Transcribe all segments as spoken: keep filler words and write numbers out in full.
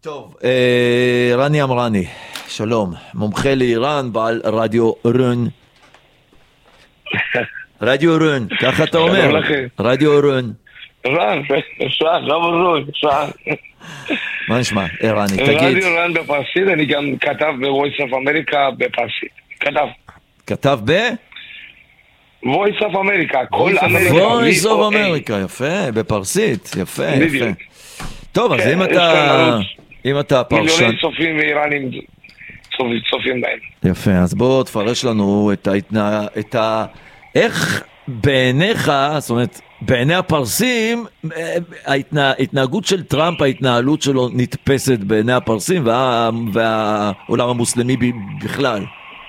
טוב, אה, רני אמרני, שלום, מומחה לאיראן, בעל רדיו רון. רדיו רון, ככה אתה אומר? רדיו רון. רן, רן, למה רון? רן. מה נשמע, רני, תגיד. רדיו רן בפרסית, אני גם כתב ב-Voice of America בפרסית. כתב. כתב ב? Voice of America, כל אמריקה. Voice of America, יפה, בפרסית, יפה, יפה. טוב, אז אם אתה... אם אתה פרשן... מיליוני צופים איראנים צופים בהם. יפה, אז בוא תפרש לנו את ההתנה... את ה... איך בעיניך, זאת אומרת, בעיני הפרסים, ההתנה... ההתנהגות של טראמפ, ההתנהלות שלו נתפסת בעיני הפרסים וה... והעולם המוסלמי בכלל.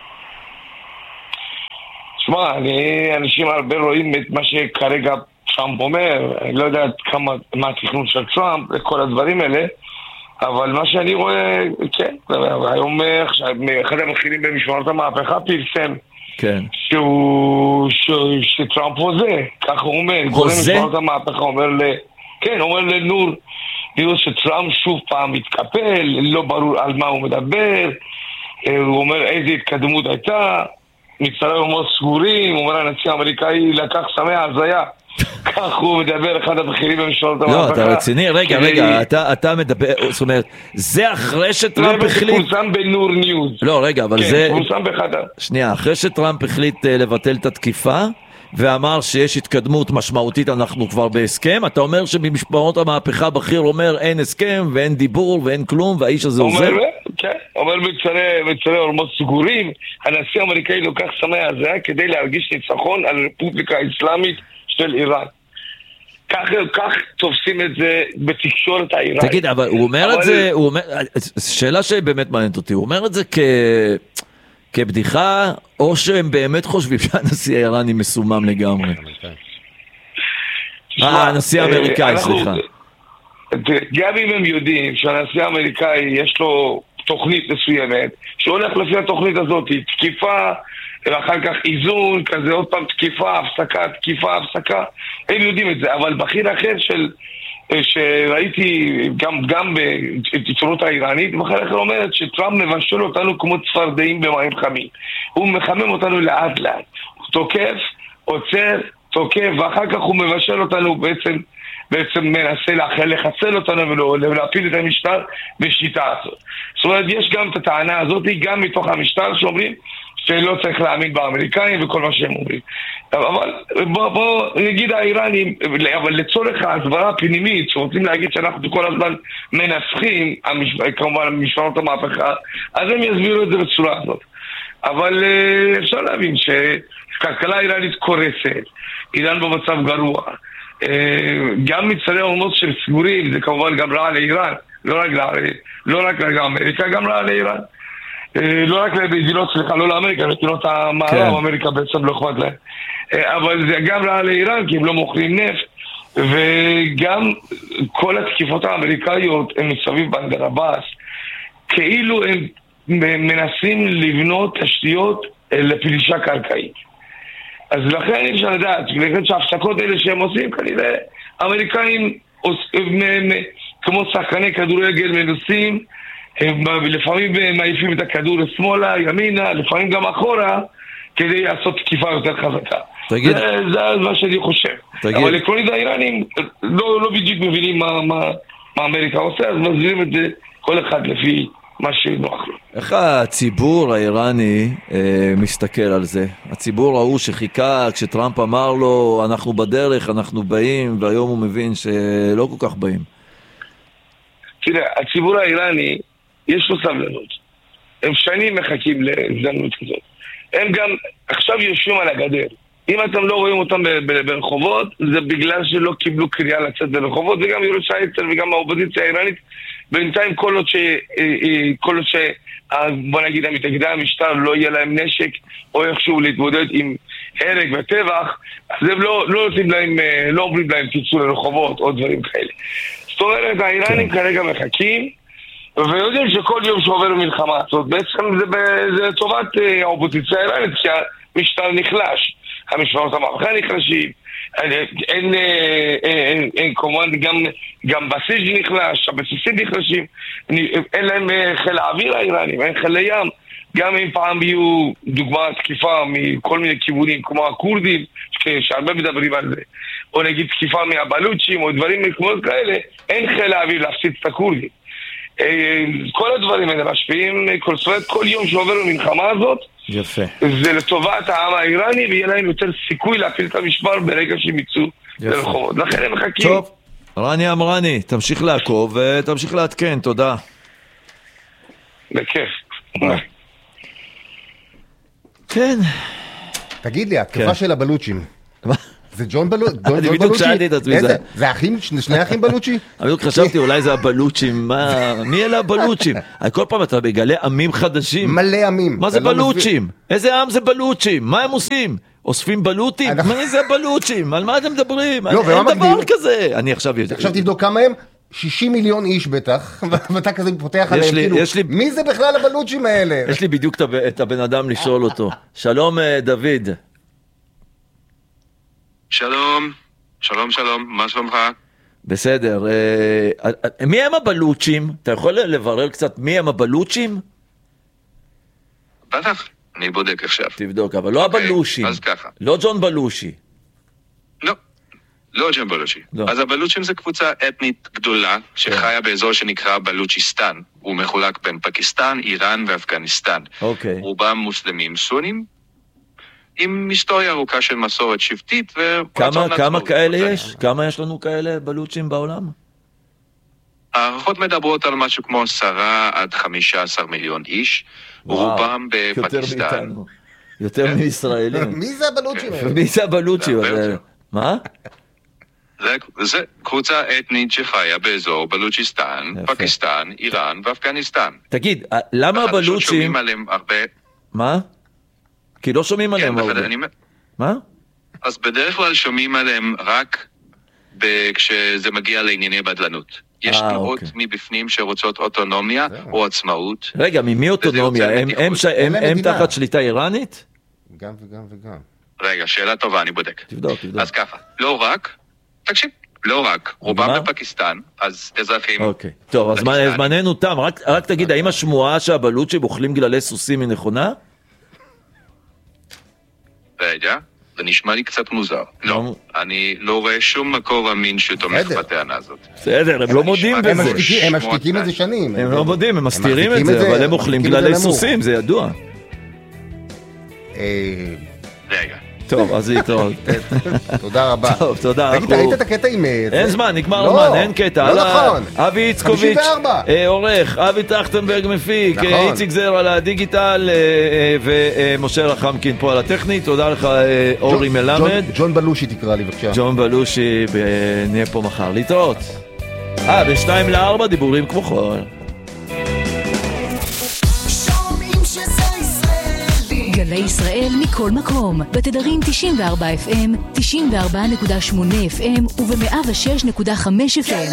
תשמע, אני... אנשים הרבה רואים את מה שכרגע טראמפ אומר, אני לא יודע כמה, מה התכנון של טראמפ וכל הדברים האלה, אבל מה שאני רואה, כן, היום אחד המחירים במשמרות המהפכה פרסם כן. שהוא, שטראמפ הוזה, כך הוא אומר, גורם משמרות המהפכה אומר ל... כן, אומר לנור, נראה שטראמפ שוב פעם מתקפל, לא ברור על מה הוא מדבר, הוא אומר איזה התקדמות הייתה, מצטרף אומר סגורים, הוא אומר הנשיא האמריקאי לקח סמי הזיה. כך הוא מדבר אחד הבכירים במשמרות המהפכה. לא, אתה רציני, רגע, רגע, אתה מדבר, זאת אומרת, זה אחרי שטראמפ החליט... זה פורסם בנור ניוז. לא, רגע, אבל זה... כן, פורסם באחד. שנייה, אחרי שטראמפ החליט לבטל את התקיפה, ואמר שיש התקדמות משמעותית, אנחנו כבר בהסכם, אתה אומר שבמשמרות המהפכה בכיר אומר אין הסכם ואין דיבור ואין כלום, והאיש הזה עוזר? כן, אומר מצרי עולמות סגורים, הנשיא האמריקאי לוקח סמי הזיה כדי להרגיש ניצחון על הרפובליקה האסלאמית של איראן. כך, כך תופסים את זה בתקשורת האיראנית. תגיד, אבל הוא אומר אבל... את זה, הוא אומר, שאלה שבאמת מעניינת אותי, הוא אומר את זה כ... כבדיחה, או שהם באמת חושבים שהנשיא האיראני מסומם לגמרי? אה, הנשיא האמריקאי, סליחה. גם אם הם יודעים שהנשיא האמריקאי יש לו תוכנית מסוימת, שהולך לפי התוכנית הזאת, תקיפה, ואחר כך איזון, כזה עוד פעם תקיפה, הפסקה, תקיפה, הפסקה, הם יודעים את זה, אבל בכיר אחר של, שראיתי גם, גם בתקשורת האיראנית, בכיר אחר אומרת שטראמפ מבשל אותנו כמו צפרדעים במים חמים. הוא מחמם אותנו לאט לאט. הוא תוקף, עוצר, תוקף, ואחר כך הוא מבשל אותנו בעצם, בעצם מנסה לחסל אותנו ולהפיל את המשטר בשיטה הזאת. זאת אומרת, יש גם את הטענה הזאת, גם מתוך המשטר שאומרים, שלא צריך להאמין באמריקאים וכל מה שהם אומרים. אבל בוא, בוא נגיד האיראנים, אבל לצורך ההסברה הפנימית, שרוצים להגיד שאנחנו כל הזמן מנסחים, כמובן משמרות המהפכה, אז הם יסבירו את זה בצורה הזאת. אבל אפשר להבין שכלכלה האיראנית קורסת, איראן במצב גרוע, גם מצרי עולמות של סגורים, זה כמובן גם רע לאיראן, לא רק, לא רק לאמריקה, גם רע לאיראן. לא רק למדינות, סליחה, לא לאמריקה, מדינות המערב, אמריקה בעצם לא אכפת להם. אבל זה גם רע לאיראן, כי הם לא מוכרים נפט, וגם כל התקיפות האמריקאיות הם מסביב באנדר עבאס, כאילו הם מנסים לבנות תשתיות לפלישה קרקעית. אז לכן אי אפשר לדעת, לכן שההפסקות האלה שהם עושים, כנראה האמריקאים כמו שחקני כדורגל מנוסים, לפעמים מעיפים את הכדור לשמאלה, ימינה, לפעמים גם אחורה, כדי לעשות תקיפה יותר חזקה. תגיד... זה, זה מה שאני חושב. תגיד... אבל עקרונית האיראנים לא, לא בדיוק מבינים מה, מה, מה אמריקה עושה, אז מסבירים את זה כל אחד לפי מה שנוח לו. איך הציבור האיראני אה, מסתכל על זה? הציבור ההוא שחיכה כשטראמפ אמר לו אנחנו בדרך, אנחנו באים, והיום הוא מבין שלא כל כך באים. תראה, הציבור האיראני יש לו סבלנות. הם שנים מחכים להזדמנות כזאת. הם גם עכשיו יושבים על הגדר. אם אתם לא רואים אותם ברחובות, זה בגלל שלא קיבלו קריאה לצאת ברחובות, וגם ירושה היצר וגם האופוזיציה האיראנית, בינתיים כל עוד ש... כל עוד ש... בוא נגיד, המתנגדי המשטר לא יהיה להם נשק, או איכשהו להתמודד עם הרג וטבח, אז הם לא, לא עושים להם, לא אומרים להם תצאו לרחובות, או דברים כאלה. זאת אומרת, האיראנים כרגע מחכים, ויודעים שכל יום שעובר במלחמה הזאת, בעצם זה, זה טובת האופוזיציה האיראנית, כי המשטר נחלש, המשמרות המהפכה נחלשים, אין, אין, אין, כמובן גם, גם בסיס נחלש, הבסיסים נחלשים, אין להם חיל האוויר האיראנים, אין חיל ים, גם אם פעם יהיו דוגמה תקיפה מכל מיני כיוונים, כמו הקורדים, שהרבה מדברים על זה, או נגיד תקיפה מהבלוצ'ים, או דברים כמו כאלה, אין חיל האוויר להפסיד את הקורדים. כל הדברים האלה משפיעים, כל, כל יום שעובר במלחמה הזאת, יפה. זה לטובת העם האיראני, ויהיה להם יותר סיכוי להפיל את המשבר ברגע שהם יצאו לרחובות. לכן הם מחכים. טוב, רני אמרני, תמשיך לעקוב ותמשיך להתקן, תודה. בכיף. כן. תגיד לי, התקפה של הבלוצ'ים. מה? זה ג'ון בלוצ'י? אני בדיוק שאלתי את עצמי זה. זה אחים, שני אחים בלוצ'י? אני בדיוק חשבתי, אולי זה הבלוצ'ים, מי אלה הבלוצ'ים? כל פעם אתה מגלה עמים חדשים. מלא עמים. מה זה בלוצ'ים? איזה עם זה בלוצ'ים? מה הם עושים? אוספים בלוטים? מה זה בלוצ'ים? על מה אתם מדברים? אין דבר כזה. אני עכשיו יודע. עכשיו תבדוק כמה הם? שישים מיליון איש בטח, ואתה כזה פותח עליהם, כאילו, מי זה בכלל הבלוצ'ים האלה? יש לי בדיוק את הבן אדם לשאול אותו. שלום דוד. שלום, שלום שלום, מה שלומך? בסדר, מי הם הבלוצ'ים? אתה יכול לברר קצת מי הם הבלוצ'ים? בטח, אני בודק עכשיו. תבדוק, אבל לא הבלושים. אז ככה. לא ג'ון בלושי. לא, לא ג'ון בלושי. אז הבלוצ'ים זה קבוצה אתנית גדולה שחיה באזור שנקרא בלוצ'יסטן. הוא מחולק בין פקיסטן, איראן ואפגניסטן. אוקיי. רובם מוסלמים סונים, עם היסטוריה ארוכה של מסורת שבטית כמה, כמה כאלה יש? כמה יש לנו כאלה בלוצ'ים בעולם? הערכות מדברות על משהו כמו עשרה עד חמישה עשר מיליון איש, רובם בפקיסטן. יותר מאיתנו. יותר מישראלים. מי זה הבלוצ'ים האלה? מי זה הבלוצ'ים? מה? זה קבוצה אתנית שחיה באזור בלוצ'יסטן, פקיסטן, איראן ואפגניסטן. תגיד, למה הבלוצ'ים... שומעים עליהם הרבה... מה? כי לא שומעים עליהם הרבה. מה? אז בדרך כלל שומעים עליהם רק כשזה מגיע לענייני בדלנות. יש תנועות מבפנים שרוצות אוטונומיה או עצמאות. רגע, ממי אוטונומיה? הם תחת שליטה איראנית? גם וגם וגם. רגע, שאלה טובה, אני בודק. תבדוק, תבדוק. אז ככה, לא רק, תקשיב, לא רק, רובם בפקיסטן, אז אזרחים... אוקיי, טוב, אז זמננו תם, רק תגיד, האם השמועה שהבלוצ'ים אוכלים גללי סוסים היא נכונה? רגע, זה נשמע לי קצת מוזר. לא, אני לא רואה שום מקור אמין שתומך בטענה הזאת. בסדר, הם לא מודים בזה. הם משתיקים את זה שנים. הם לא מודים, הם מסתירים את זה, אבל הם אוכלים גללי סוסים, זה ידוע. רגע. טוב, אז להתראות. תודה רבה. טוב, תודה. תגיד, ראית את הקטע עם... אין זמן, נגמר הזמן, אין קטע. לא נכון. אבי איצקוביץ', עורך, אבי טרכטנברג מפיק, איציק זר על הדיגיטל, ומשה רחמקין פה על הטכנית. תודה לך, אורי מלמד. ג'ון בלושי תקרא לי, בבקשה. ג'ון בלושי, נהיה פה מחר. להתראות. אה, בשתיים לארבע דיבורים כמו חול. גלי ישראל מכל מקום, בתדרים תשעים וארבע אף אם, תשעים וארבע נקודה שמונה אף אם וב-מאה ושש נקודה חמש אף אם.